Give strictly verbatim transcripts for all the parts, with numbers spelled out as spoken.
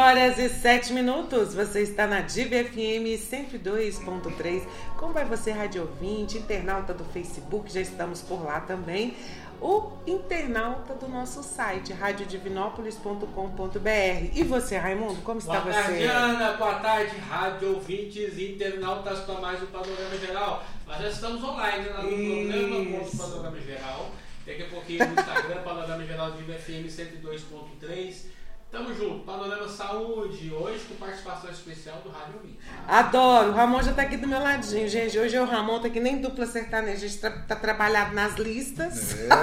horas e sete minutos, você está na Diva F M cento e dois ponto três. Como vai você, rádio ouvinte, internauta do Facebook, já estamos por lá também. O internauta do nosso site, rádio divinópolis ponto com ponto b r. E você, Raimundo, como está boa você? Boa tarde, Ana. Boa tarde, rádio ouvintes e internautas para mais um Panorama Geral. Nós já estamos online, né, no programa do Panorama Geral. Daqui a pouquinho no Instagram, Panorama Geral Diva F M cento e dois ponto três. Tamo junto, Panorama Saúde, hoje com participação especial do Rádio Ouvinte. Adoro, o Ramon já tá aqui do meu ladinho, gente. Hoje o Ramon tá aqui nem dupla sertaneja, a gente tá, tá trabalhado nas listas. É.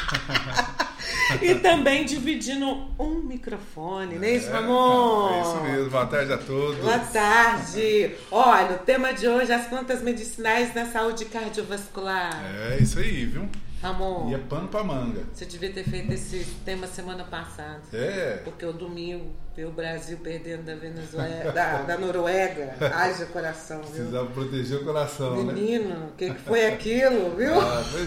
E também dividindo um microfone, não é isso, Ramon? É isso mesmo, boa tarde a todos. Boa tarde. Olha, o tema de hoje é as plantas medicinais na saúde cardiovascular. É isso aí, viu? Ramon, e é pano pra manga. Você devia ter feito esse tema semana passada. É. Porque o domingo, ver o Brasil perdendo da Venezuela, da, da Noruega, haja coração, viu? Precisava proteger o coração, Menino, né? Menino, o que, que foi aquilo, viu? Ah, pois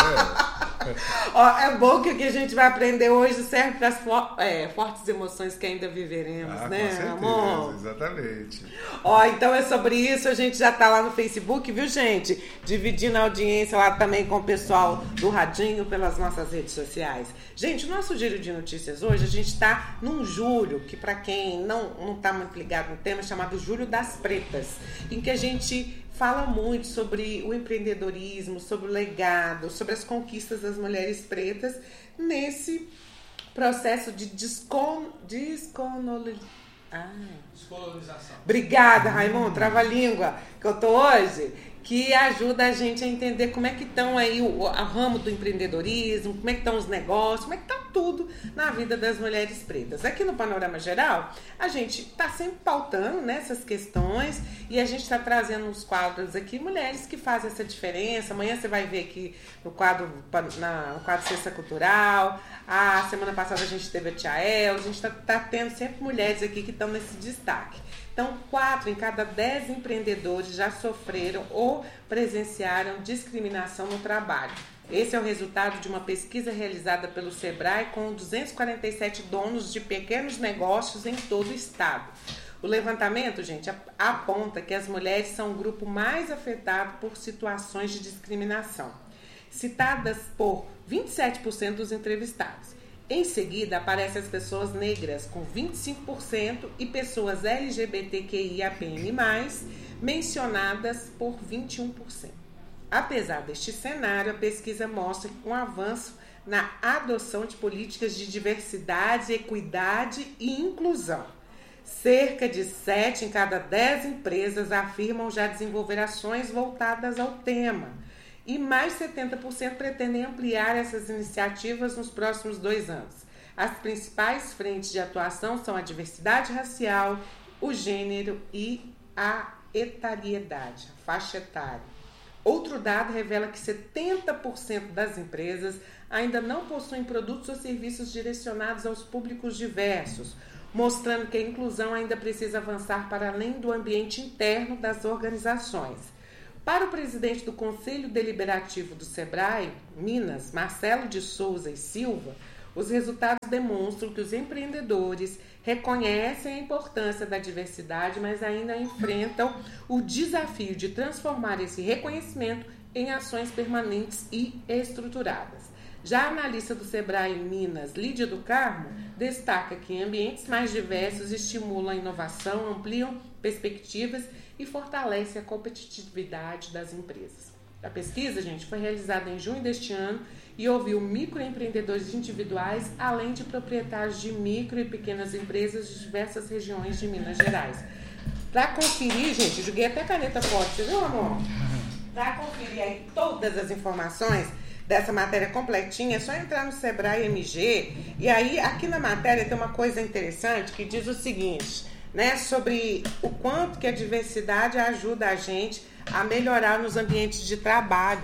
é, é. Ó, é bom que o que a gente vai aprender hoje serve para as for, é, fortes emoções que ainda viveremos, ah, né, com certeza, amor? Exatamente. Ó, então é sobre isso, a gente já tá lá no Facebook, viu, gente? Dividindo a audiência lá também com o pessoal do Radinho pelas nossas redes sociais. Gente, o nosso giro de notícias hoje, a gente tá num julho, que para quem não, não tá muito ligado no tema, é chamado Julho das Pretas, em que a gente fala muito sobre o empreendedorismo, sobre o legado, sobre as conquistas das mulheres pretas nesse processo de descon... desconoli... ah. descolonização. Obrigada, Raimundo, trava-língua que eu tô hoje, que ajuda a gente a entender como é que estão aí o, o ramo do empreendedorismo, como é que estão os negócios, como é que está tudo na vida das mulheres pretas. Aqui no Panorama Geral, a gente está sempre pautando nessas questões e a gente está trazendo uns quadros aqui, mulheres que fazem essa diferença. Amanhã você vai ver aqui no quadro, na, no quadro Cesta Cultural. A semana passada a gente teve a Tia El, a gente está tá tendo sempre mulheres aqui que estão nesse destaque. Então, quatro em cada dez empreendedores já sofreram ou presenciaram discriminação no trabalho. Esse é o resultado de uma pesquisa realizada pelo Sebrae com duzentos e quarenta e sete donos de pequenos negócios em todo o estado. O levantamento, gente, aponta que as mulheres são o grupo mais afetado por situações de discriminação, citadas por vinte e sete por cento dos entrevistados. Em seguida, aparecem as pessoas negras, com vinte e cinco por cento, e pessoas L G B T Q I A P N mais, mencionadas por vinte e um por cento. Apesar deste cenário, a pesquisa mostra um avanço na adoção de políticas de diversidade, equidade e inclusão. Cerca de sete em cada dez empresas afirmam já desenvolver ações voltadas ao tema. E mais setenta por cento pretendem ampliar essas iniciativas nos próximos dois anos. As principais frentes de atuação são a diversidade racial, o gênero e a etariedade, a faixa etária. Outro dado revela que setenta por cento das empresas ainda não possuem produtos ou serviços direcionados aos públicos diversos, mostrando que a inclusão ainda precisa avançar para além do ambiente interno das organizações. Para o presidente do Conselho Deliberativo do Sebrae, Minas, Marcelo de Souza e Silva, os resultados demonstram que os empreendedores reconhecem a importância da diversidade, mas ainda enfrentam o desafio de transformar esse reconhecimento em ações permanentes e estruturadas. Já a analista do Sebrae Minas, Lídia do Carmo, destaca que em ambientes mais diversos estimulam a inovação, ampliam perspectivas e fortalece a competitividade das empresas. A pesquisa, gente, foi realizada em junho deste ano e ouviu microempreendedores individuais, além de proprietários de micro e pequenas empresas de diversas regiões de Minas Gerais. Para conferir, gente, joguei até caneta forte, viu, amor? Para conferir aí todas as informações dessa matéria completinha, é só entrar no Sebrae M G. E aí, aqui na matéria tem uma coisa interessante que diz o seguinte, né, sobre o quanto que a diversidade ajuda a gente a melhorar nos ambientes de trabalho.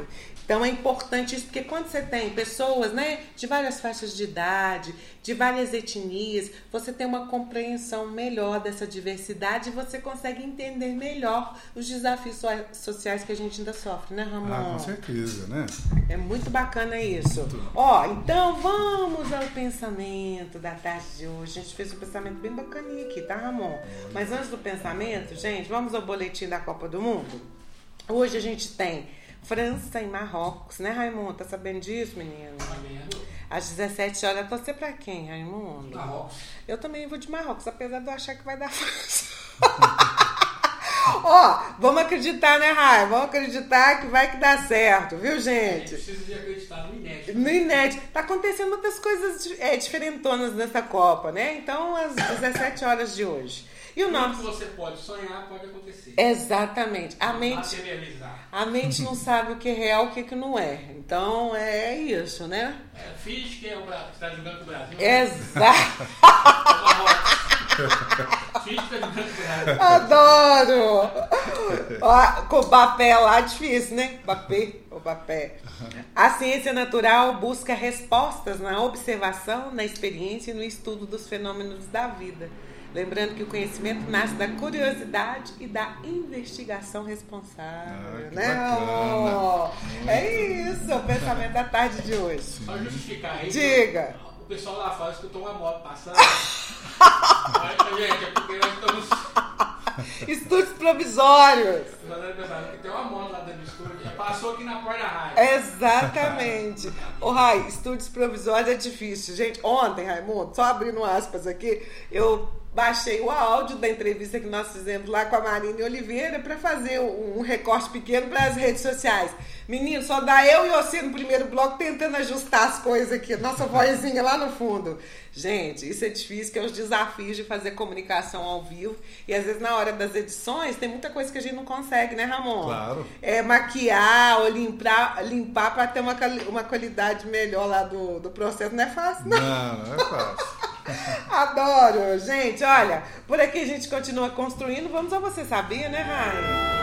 Então é importante isso, porque quando você tem pessoas, né, de várias faixas de idade, de várias etnias, você tem uma compreensão melhor dessa diversidade e você consegue entender melhor os desafios so- sociais que a gente ainda sofre, né, Ramon? Ah, com certeza, né? É muito bacana isso. Ó, então vamos ao pensamento da tarde de hoje. A gente fez um pensamento bem bacaninha aqui, tá, Ramon? Mas antes do pensamento, gente, vamos ao boletim da Copa do Mundo? Hoje a gente tem França e Marrocos, né, Raimundo? Tá sabendo disso, menino? Sabendo. Às dezessete horas, torcer pra quem, Raimundo? Marrocos. Eu também vou de Marrocos, apesar de eu achar que vai dar França. Ó, vamos acreditar, né, Rai? Vamos acreditar que vai que dá certo, viu, A gente? gente precisa de acreditar no inédito. No inédito. Tá acontecendo muitas coisas é, diferentonas nessa Copa, né? Então, às dezessete horas de hoje. E o Tudo nosso... que você pode sonhar pode acontecer. Exatamente. A mente, Materializar. a mente não sabe o que é real e o que, que não é. Então, é isso, né? É, finge que é o Brasil, está jogando com o Brasil. Exato. Finge que está jogando com o Brasil. Adoro! Ó, com o Bapé lá, difícil, né? Bapé, o Bapé. A ciência natural busca respostas na observação, na experiência e no estudo dos fenômenos da vida. Lembrando que o conhecimento nasce da curiosidade e da investigação responsável, Ah, que né? bacana. Oh, é isso, o pensamento da tarde de hoje. Só justificar aí. Diga. O pessoal lá fora escutou uma moto passando. Mas, gente, é porque nós estamos Estudos provisórios. pensando que tem uma moto lá dentro do estúdio. Passou aqui na porta da rádio. Exatamente. Ô, Rai, estúdios provisórios é difícil. Gente, ontem, Raimundo, só abrindo aspas aqui, eu baixei o áudio da entrevista que nós fizemos lá com a Marina Oliveira para fazer um recorte pequeno para as redes sociais. Menino, só dá eu e você no primeiro bloco tentando ajustar as coisas aqui. Nossa vozinha lá no fundo. Gente, isso é difícil, que é os desafios de fazer comunicação ao vivo. E às vezes na hora das edições tem muita coisa que a gente não consegue, né, Ramon? Claro. É maquiar ou limpar, limpar para ter uma, quali- uma qualidade melhor lá do, do processo. Não é fácil, não. Não, não é fácil. Adoro! Gente, olha, por aqui a gente continua construindo. Vamos ao Você Sabia, né, Raia?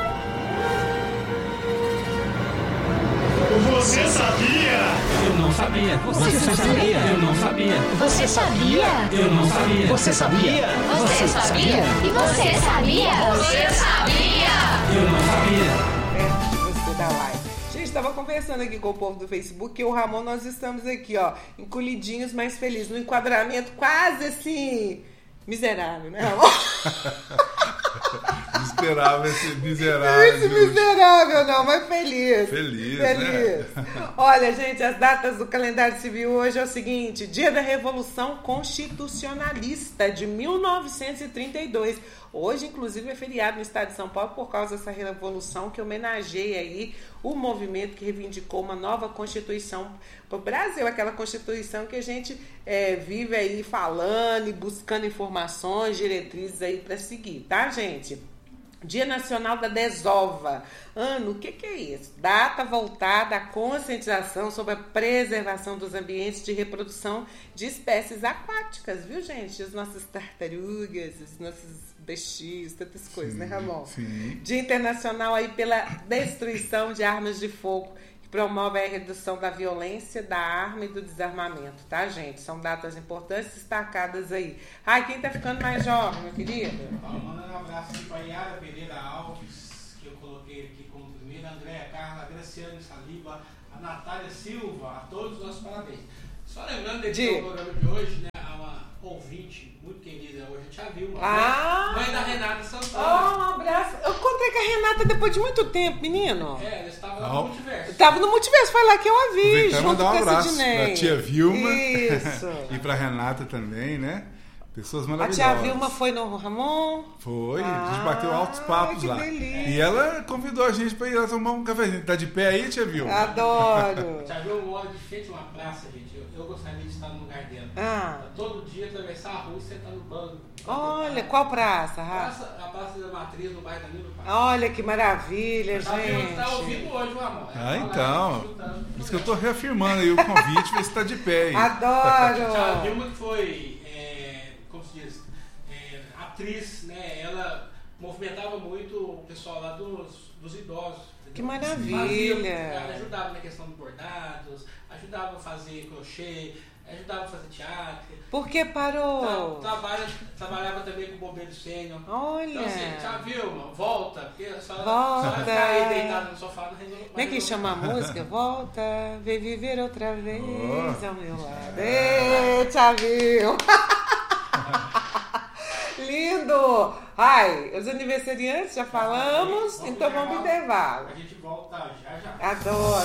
Você sabia? Eu não sabia. Você sabia? Eu não sabia. Você sabia? Eu não sabia. Você sabia? Você sabia? E você sabia? Você sabia? Eu não sabia. É, você da live. Gente, estava conversando aqui com o povo do Facebook que o Ramon, nós estamos aqui, ó, encolhidinhos, mas felizes, no enquadramento quase assim, miserável, né, Ramon? Esperava esse miserável. Esse de hoje. miserável não, mas feliz. Feliz, Feliz. né? Olha, gente, as datas do calendário civil hoje é o seguinte: dia da Revolução Constitucionalista de mil novecentos e trinta e dois. Hoje, inclusive, é feriado no estado de São Paulo por causa dessa revolução que homenageia aí o movimento que reivindicou uma nova Constituição para o Brasil, aquela Constituição que a gente é, vive aí falando e buscando informações, diretrizes aí para seguir, tá, gente? Dia Nacional da Desova. Ano, o que, que é isso? Data voltada à conscientização sobre a preservação dos ambientes de reprodução de espécies aquáticas, viu, gente? As nossas tartarugas, os nossos peixes, tantas coisas, Sim, né, Ramon? sim. Dia Internacional aí pela destruição de armas de fogo, que promove a redução da violência, da arma e do desarmamento, tá, gente? São datas importantes destacadas aí. Ai, quem tá ficando mais jovem, meu querido? Mandando um abraço aqui para a Yara Pereira Alves, que eu coloquei aqui como primeira, a Andréia Carla, a Graciane Saliba, a Natália Silva, a todos os nossos parabéns. Só lembrando desse Diga. programa de hoje, né, a uma ouvinte muito querida hoje, a Tia Vilma, Ah! mãe da Renata Santana. Oh, um abraço. Eu encontrei com a Renata depois de muito tempo, menino. É, ela estava lá Ah, no multiverso. Tava no multiverso, foi lá que eu a vi, Aproveitar e junto mandar com um a abraço Sidney. pra tia Vilma. Isso. E pra Renata também, né? Pessoas A maravilhosas. tia Vilma foi no Ramon. Foi, a gente Ah, bateu altos papos que lá. delícia. E ela convidou a gente pra ir lá tomar um cafezinho. Tá de pé aí, tia Vilma? Adoro. Tia Vilma mora de frente a uma praça, gente. Eu, eu gostaria de estar no lugar dela. Ah. Todo dia atravessar a rua e sentar no banco. Olha, qual praça, Rafa? Praça, a Praça da Matriz, no bairro da Nilo Paz. Olha que maravilha, Tia Vilma gente. está ouvindo hoje o amor. Ah, então. Por isso que eu tô reafirmando aí o convite, ver se tá de pé aí. Tia Adoro. Vilma que foi, é, como se diz, é, atriz, né? Ela movimentava muito o pessoal lá dos, dos idosos. Que entendeu? maravilha! Fazia, ajudava na questão de bordados, ajudava a fazer crochê, ajudava a fazer teatro. Por que parou? Tra, trabalha, trabalhava também com bombeiro sênior. Olha! Então assim, já viu, mano? Volta, porque a senhora, Volta. a senhora ficar aí deitada no sofá não resolve. Como é que chama a música? Volta, vem viver outra vez Oh. ao meu lado. Eita, viu? Lindo! Ai, os aniversariantes já falamos, então vamos pro intervalo. A gente volta já já. Adoro!